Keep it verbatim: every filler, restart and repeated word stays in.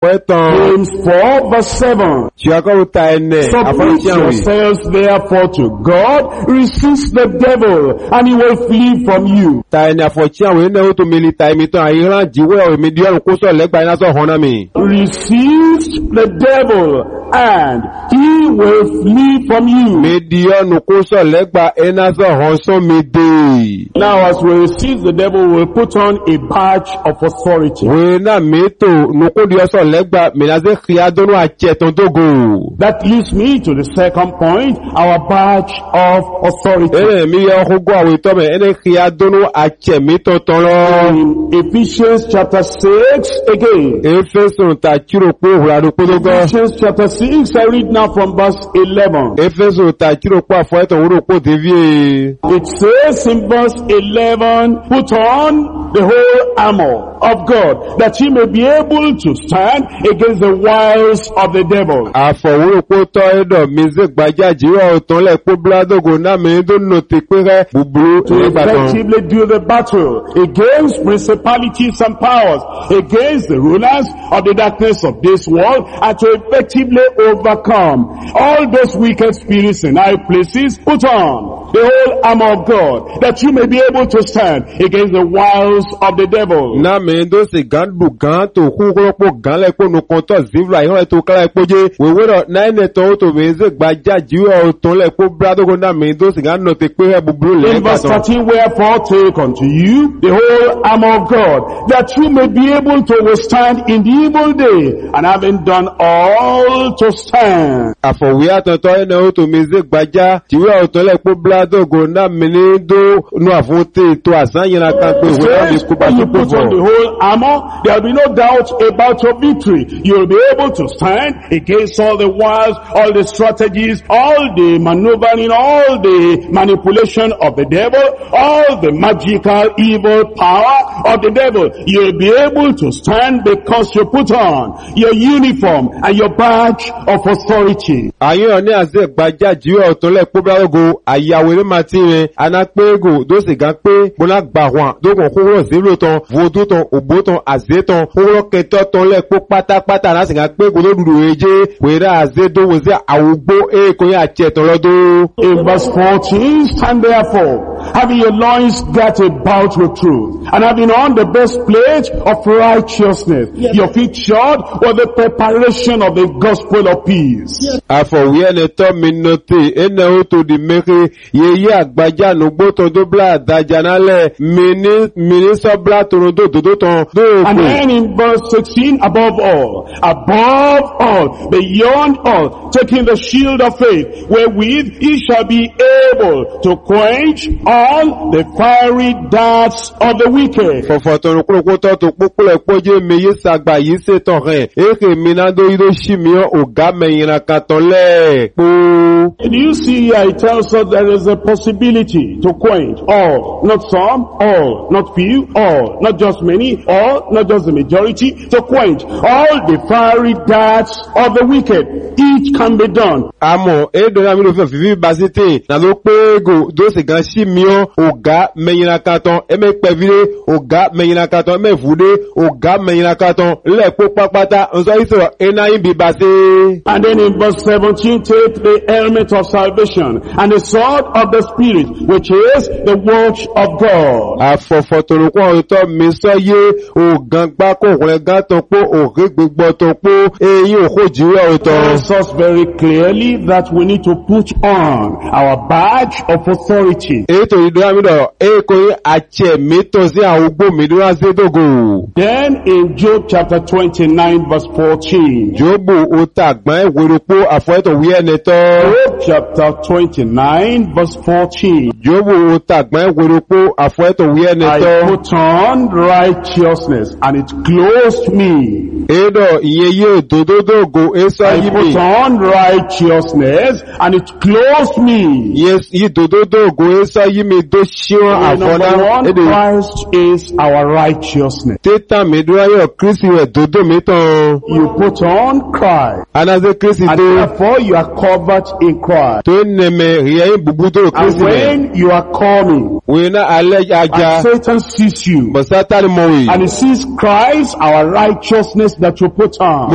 àfọ́ẹ̀tàn. James four verse seven. Ṣìyàkọ́ ta ẹnẹ̀ Submit àfọ́ẹ̀tàn. yourselves therefore to God, resist the devil, and he will flee from you. Ta ẹnẹ̀ àfọ́ẹ̀tàn wẹ̀ náà ó tó mi li ta ẹ̀mí tán àyíran jíwẹ́ ọ̀rẹ́mi díọ̀rùn kó sọ̀ lẹ́gbàá iná sọ̀ hàn náà mi. Resist the devil, and he will flee from you. Mi díọ̀rùn kó sọ̀ lẹ́gbàá iná sọ̀ hàn sọ́ mi dé. Now as we resist the devil, we will put on a badge of authority. Wẹ̀ náà mi tó nukúdi ọ̀sọ̀ lẹ́gbàá mìíràn kíá dọ́nù àjẹtàn dógò. That leads me to the second point, our badge of authority. Ẹnẹ̀ mi yẹ ọkọ̀ gbọ́ àwọn ìtọ́ mẹ́ ẹnẹ̀ kíá dọ́nù àjẹmí tọ̀tọ̀ lọ. In Ephesians chapter six again. Éfésùn ta kíro pé òhùràdó kódógọ́. Ephesians chapter six, I read now from verse eleven. Éfésùn ta kíro pé àfọ́ẹ̀tàn òwúrò pò dévié. It says in verse eleven, put on the whole armor of God, that ye may be able to stand against the wiles of the devil. Àfọ̀wúrò pó tọ́ ẹ̀dọ̀ mi zé gbajá jíwọ́ ọ̀tán lẹ̀ pó búládógò náà mi tó nù ti pé rẹ̀ búburú To nígbàtàn. effectively do the battle against principalities and powers, against the rulers of the darkness of this world, and to effectively overcome all those wicked spirits in high places. Put on the whole armor of God, that you may be able to stand against the wiles of the devil. Náà mi tó sì gán bù gán tó kú kúrọ́pọ̀ gán lẹ̀ pé nùkan tọ̀ zívla ìhàn ètò kára ẹ̀pọ̀ jẹ́. Wèwé rọ̀ náà ẹ̀nẹ̀ tán ó tó mi zé gbajá jíwọ́ ọ̀tán lẹ̀ pó búládógò náà mi tó sì gán nù ti pé rẹ̀ búburú In verse lẹ́gbàtàn. thirteen, wherefore take unto you the whole armor of God, that you may be able to withstand in the evil day, and having done all to stand. Àfọ̀wé àtọ̀tọ̀ ẹ̀nẹ̀ ó tó mi zé gbajá jíwọ́ ọ̀tán lẹ̀ pó búládógò náà mi ní dó nù àfóńté tó àsán yẹn kan pé ìwé náà mi Says, kú bá when tó you kó put on the bọ̀. whole armor, there will be no doubt about your victory. You will be able to stand against all the wiles, all the strategies, all the maneuvering, all the manipulation of the devil, all the magical evil power of the devil. You will be able to stand because you put on your uniform and your badge of authority. Àyàn ní àzẹ́ gbajá jíwọ́ ọ̀tán lẹ̀ pó búládógò àyàwó eré máa ti rẹ̀ anápéégò tó sì gán pé bọ́lá gbà wọn dógùn kúrò zílò tán vodó tán òbó tán àzé tán kúrò kẹtọ́ tán lẹ̀ pó pátápátá láti gán pé gòdó dùdù èjé wèrè àzé dówó sí àwògbó èèkó yẹn àti ẹ̀tàn lọ́dún. In verse fourteen, stand therefore, having your loins girt about with truth, and having on the breastplate of righteousness, your feet shod with the preparation of the gospel of peace. Àfọ̀wé ẹni tọ́ mi nọ́tì ẹnẹ ó tó di mẹ́kẹ́ yẹyẹ àgbájá nùgbó tán tó bla àdájà nálẹ̀ mìíní sọ́bla tòrò tó dòdó tán And dóòkù. then in verse sixteen, above all, above all, beyond all, taking the shield of faith, wherewith ye shall be able to quench all the fiery darts of the wicked. Fọ̀fọ̀ tọ̀rọ̀ kúròkó tọ́ tó pópólẹ̀ pọ́jẹ́ mi yé sàgbà yìí ṣètàn rẹ̀ èkè mi náà dó yídó sí mi ọ́ ọ̀gá mẹ́yìnrán kan tán lẹ́ẹ̀ pó. And you see here it tells us there is a possibility to quench all, not some, all, not few, all, not just many, all, not just the majority, to quench all the fiery darts of the wicked. Each can be done. Àmọ́ èdè náà mi ló fẹ́ fífi bá sí tè nà ló pé gò dó sì gan sí mi ọ́ ọ̀gá mẹ́yìnrán kan tán ẹ̀mẹ́ pẹ̀fílé ọ̀gá mẹ́yìnrán kan tán ẹ̀mẹ́ fúdé ọ̀gá mẹ́yìnrán kan tán lẹ́ẹ̀kó pápátá ǹsọ́ ìṣòro ẹ̀ná yín bí bá sí. And then in verse seventeen, take the helmet of salvation and the sword of the Spirit, which is the word of God. Àfọ̀fọ̀ tòrò kó ọ̀tọ́ mi sọ yé ògàn gbáko òkùnrin gán tán pó òkè gbígbọ́ tán pó eyín òkú jíwọ́ ọ̀tọ̀. Tells us very clearly that we need to put on our badge of authority. Ètò ìdúrà mi dọ̀ èkó yín àtsẹ̀ mi tọ́ sí àwọn ogbó mi dúrà sí dògò. Then in Job chapter twenty-nine verse fourteen. Jóòbù òtà gbọ́n ìwéropó àfọ̀ẹ́tọ̀ wí ẹni tọ́. Job chapter twenty-nine verse fourteen. Jóòbù òtà gbọ́n ìwéropó àfọ̀ẹ́tọ̀ wí ẹni I tọ́. put on righteousness and it clothed me. Èdò ìyẹn yóò dòdòdògò èso I yí put mi. on righteousness and it clothed me. Yí dòdòdògò èso yí mi dó ṣíwọ́n Okay, àfọ̀nà. number one, Èdè Christ is our righteousness. títà mi dúrà yóò Kristi rẹ̀ dòdò mi tán. You put on Christ, Anase Kristi and tó therefore you are covered in Christ. tó nẹ̀mẹ̀ ríẹ̀ bùbú tó And Kristi rẹ̀. when you are coming, Wèé náà alẹ́ ajá. and Satan sees you, Bọ̀ sátánì mọ̀wé. and he sees Christ, our righteousness that you put on.